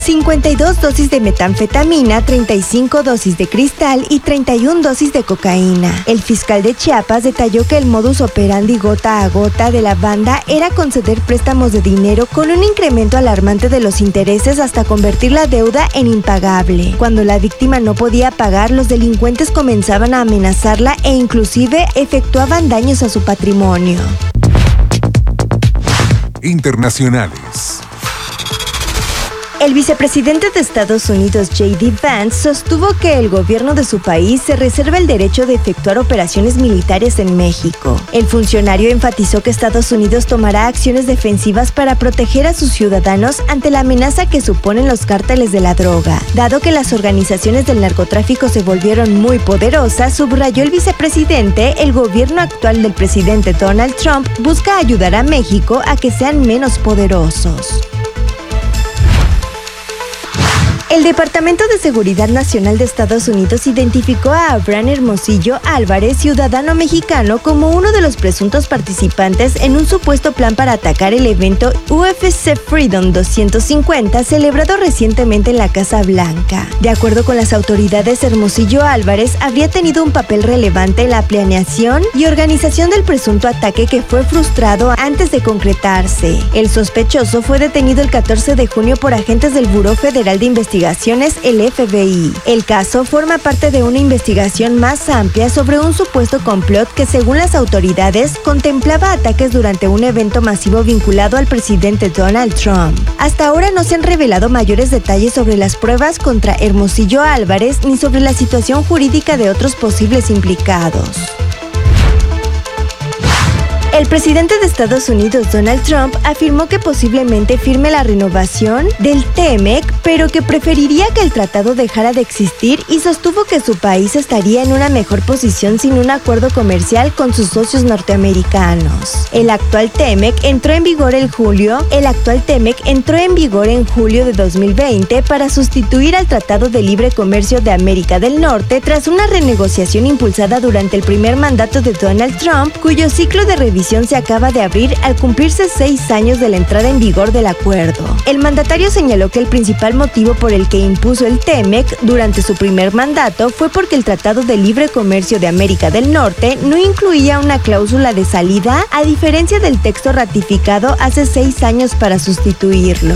52 dosis de metanfetamina, 35 dosis de cristal y 31 dosis de cocaína. El fiscal de Chiapas detalló que el modus operandi gota a gota de la banda era conceder préstamos de dinero con un incremento alarmante de los intereses hasta convertir la deuda en impagable. Cuando la víctima no podía pagar, los delincuentes comenzaban a amenazarla e inclusive efectuaban daños a su patrimonio. Internacionales. El vicepresidente de Estados Unidos, J.D. Vance, sostuvo que el gobierno de su país se reserva el derecho de efectuar operaciones militares en México. El funcionario enfatizó que Estados Unidos tomará acciones defensivas para proteger a sus ciudadanos ante la amenaza que suponen los cárteles de la droga. Dado que las organizaciones del narcotráfico se volvieron muy poderosas, subrayó el vicepresidente, el gobierno actual del presidente Donald Trump busca ayudar a México a que sean menos poderosos. El Departamento de Seguridad Nacional de Estados Unidos identificó a Abraham Hermosillo Álvarez, ciudadano mexicano, como uno de los presuntos participantes en un supuesto plan para atacar el evento UFC Freedom 250 celebrado recientemente en la Casa Blanca. De acuerdo con las autoridades, Hermosillo Álvarez habría tenido un papel relevante en la planeación y organización del presunto ataque que fue frustrado antes de concretarse. El sospechoso fue detenido el 14 de junio por agentes del Buró Federal de Investigación, el FBI. El caso forma parte de una investigación más amplia sobre un supuesto complot que, según las autoridades, contemplaba ataques durante un evento masivo vinculado al presidente Donald Trump. Hasta ahora no se han revelado mayores detalles sobre las pruebas contra Hermosillo Álvarez ni sobre la situación jurídica de otros posibles implicados. El presidente de Estados Unidos, Donald Trump, afirmó que posiblemente firme la renovación del TEMEC, pero que preferiría que el tratado dejara de existir y sostuvo que su país estaría en una mejor posición sin un acuerdo comercial con sus socios norteamericanos. El actual TEMEC entró en vigor en julio de 2020 para sustituir al Tratado de Libre Comercio de América del Norte tras una renegociación impulsada durante el primer mandato de Donald Trump, cuyo ciclo de revisión se acaba de abrir al cumplirse 6 años de la entrada en vigor del acuerdo. El mandatario señaló que el principal motivo por el que impuso el TEMEC durante su primer mandato fue porque el Tratado de Libre Comercio de América del Norte no incluía una cláusula de salida, a diferencia del texto ratificado hace 6 años para sustituirlo.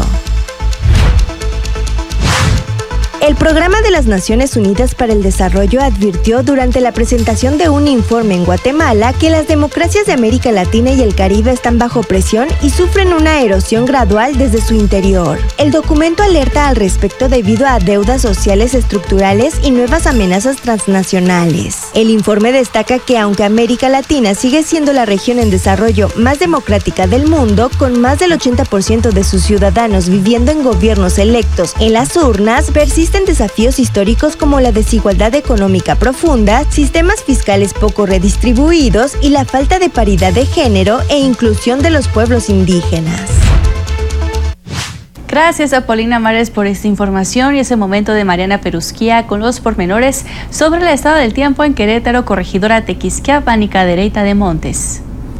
El Programa de las Naciones Unidas para el Desarrollo advirtió durante la presentación de un informe en Guatemala que las democracias de América Latina y el Caribe están bajo presión y sufren una erosión gradual desde su interior. El documento alerta al respecto debido a deudas sociales estructurales y nuevas amenazas transnacionales. El informe destaca que aunque América Latina sigue siendo la región en desarrollo más democrática del mundo, con más del 80% de sus ciudadanos viviendo en gobiernos electos en las urnas, persisten desafíos históricos como la desigualdad económica profunda, sistemas fiscales poco redistribuidos y la falta de paridad de género e inclusión de los pueblos indígenas. Gracias a Paulina Mares por esta información y ese momento de Mariana Perusquía con los pormenores sobre el estado del tiempo en Querétaro, Corregidora Tequisquiapan y Cadereyta de Montes.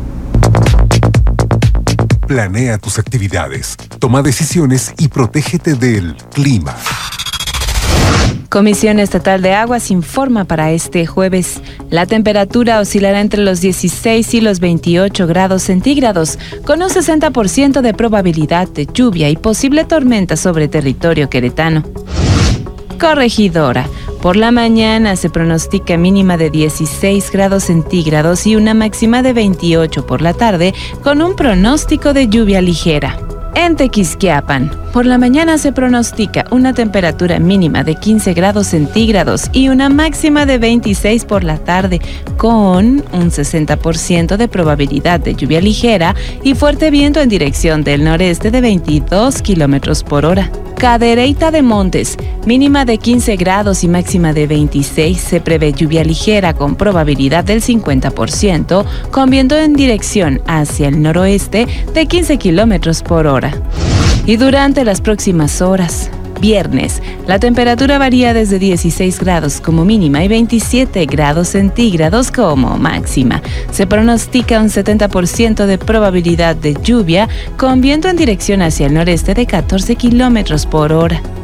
Planea tus actividades, toma decisiones y protégete del clima. Comisión Estatal de Aguas informa para este jueves. La temperatura oscilará entre los 16 y los 28 grados centígrados, con un 60% de probabilidad de lluvia y posible tormenta sobre territorio queretano. Corregidora. Por la mañana se pronostica mínima de 16 grados centígrados y una máxima de 28 por la tarde, con un pronóstico de lluvia ligera. En Tequisquiapan, por la mañana se pronostica una temperatura mínima de 15 grados centígrados y una máxima de 26 por la tarde, con un 60% de probabilidad de lluvia ligera y fuerte viento en dirección del noreste de 22 kilómetros por hora. Cadereyta de Montes, mínima de 15 grados y máxima de 26, se prevé lluvia ligera con probabilidad del 50%, con viento en dirección hacia el noroeste de 15 kilómetros por hora. Y durante las próximas horas, Viernes, la temperatura varía desde 16 grados como mínima y 27 grados centígrados como máxima. Se pronostica un 70% de probabilidad de lluvia con viento en dirección hacia el noreste de 14 kilómetros por hora.